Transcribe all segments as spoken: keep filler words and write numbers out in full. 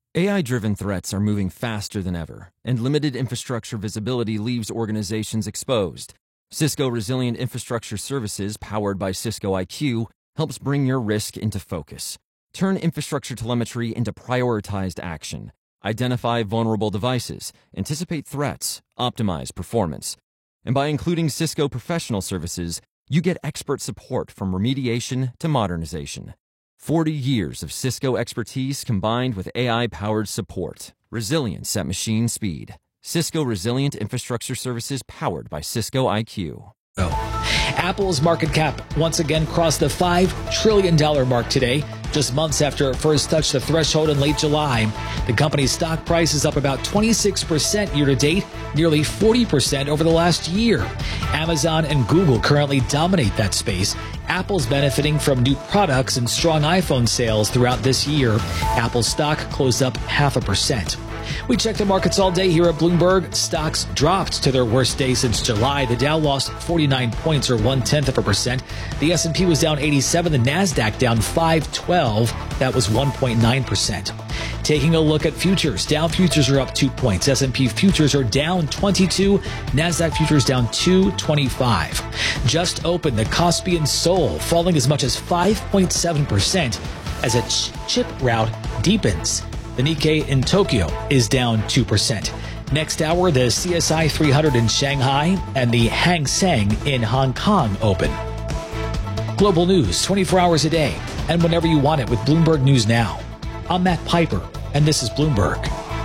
A I-driven threats are moving faster than ever, and limited infrastructure visibility leaves organizations exposed. Cisco Resilient Infrastructure Services, powered by Cisco I Q, helps bring your risk into focus. Turn infrastructure telemetry into prioritized action. Identify vulnerable devices, anticipate threats, optimize performance. And by including Cisco Professional Services, you get expert support from remediation to modernization. forty years of Cisco expertise combined with A I-powered support. Resilience at machine speed. Cisco Resilient Infrastructure Services powered by Cisco I Q. Apple's market cap once again crossed the five trillion dollars mark today, just months after it first touched the threshold in late July. The company's stock price is up about twenty-six percent year to date, nearly forty percent over the last year. Amazon and Google currently dominate that space. Apple's benefiting from new products and strong iPhone sales throughout this year. Apple's stock closed up half a percent. We checked the markets all day here at Bloomberg. Stocks dropped to their worst day since July. The Dow lost forty-nine points, or one-tenth of a percent. The S and P was down eighty-seven. The NASDAQ down five twelve. That was one point nine percent. Taking a look at futures. Dow futures are up two points. S and P futures are down twenty-two. NASDAQ futures down two twenty-five. Just opened, the Kospi in Seoul falling as much as five point seven percent as a ch- chip rout deepens. The Nikkei in Tokyo is down two percent. Next hour, the C S I three hundred in Shanghai and the Hang Seng in Hong Kong open. Global news twenty-four hours a day and whenever you want it with Bloomberg News Now. I'm Matt Piper, and this is Bloomberg.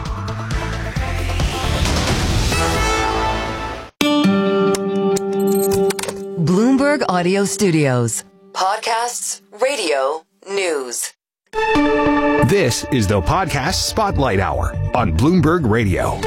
Bloomberg Audio Studios. Podcasts, radio, news. This is the Podcast Spotlight Hour on Bloomberg Radio.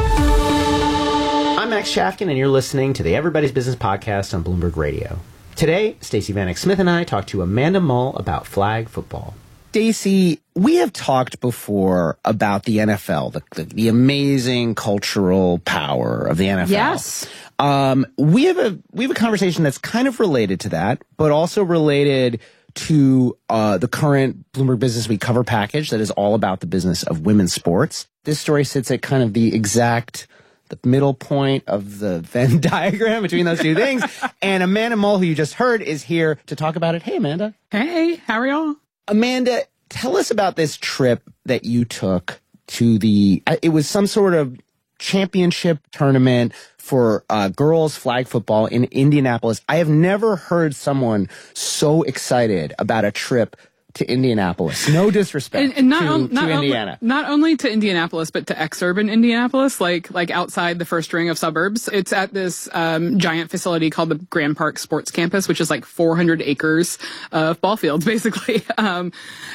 I'm Max Shafkin, and you're listening to the Everybody's Business Podcast on Bloomberg Radio. Today, Stacey Vanek Smith and I talk to Amanda Mull about flag football. Stacey, we have talked before about the N F L, the, the, the amazing cultural power of the N F L. Yes. Um, we have a we have a conversation that's kind of related to that, but also related to uh, the current Bloomberg Business Week cover package that is all about the business of women's sports. This story sits at kind of the exact the middle point of the Venn diagram between those two things. And Amanda Mull, who you just heard, is here to talk about it. Hey, Amanda. Hey, how are y'all? Amanda, tell us about this trip that you took to the, it was some sort of championship tournament for uh, girls flag football in Indianapolis. I have never heard someone so excited about a trip to Indianapolis. No disrespect and, and not to, on, not to Indiana. Only, not only to Indianapolis, but to exurban Indianapolis, like like outside the first ring of suburbs. It's at this um, giant facility called the Grand Park Sports Campus, which is like four hundred acres of ball fields, basically. Um,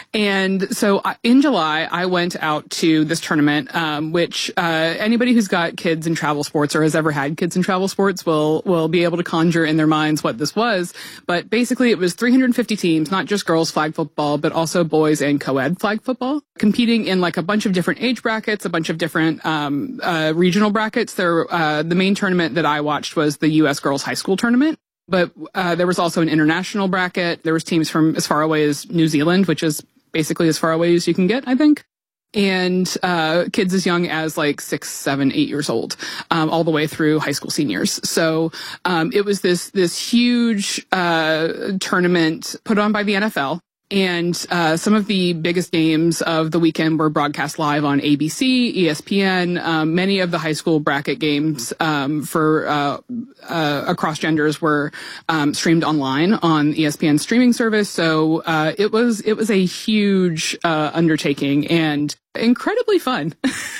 and so I, in July, I went out to this tournament, um, which uh, anybody who's got kids in travel sports or has ever had kids in travel sports will will be able to conjure in their minds what this was. But basically, it was three hundred fifty teams, not just girls flag football, but also boys and co-ed flag football, competing in like a bunch of different age brackets, a bunch of different um, uh, regional brackets. There, uh, the main tournament that I watched was the U S Girls High School Tournament, but uh, there was also an international bracket. There was teams from as far away as New Zealand, which is basically as far away as you can get, I think. And uh kids as young as like six, seven, eight years old, um, all the way through high school seniors. So um it was this this huge uh tournament put on by the N F L. And uh some of the biggest games of the weekend were broadcast live on A B C, E S P N. Um, many of the high school bracket games um for uh, uh across genders were um streamed online on E S P N streaming service. So uh it was it was a huge uh undertaking and incredibly fun.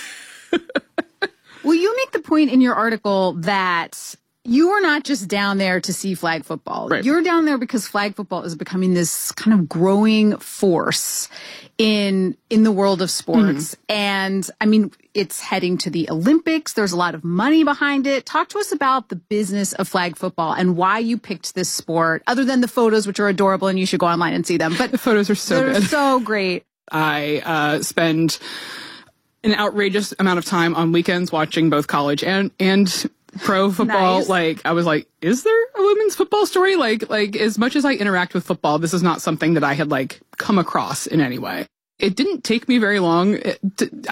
Well, you make the point in your article that you were not just down there to see flag football. Right. You're down there because flag football is becoming this kind of growing force in in the world of sports. Mm-hmm. And I mean, it's heading to the Olympics. There's a lot of money behind it. Talk to us about the business of flag football and why you picked this sport, other than the photos, which are adorable and you should go online and see them. But the photos are so they're good. so great. I uh spend an outrageous amount of time on weekends watching both college and and pro football. Nice. Like, I was like, is there a women's football story? Like, like as much as I interact with football, this is not something that I had like come across in any way. It didn't take me very long. It, to,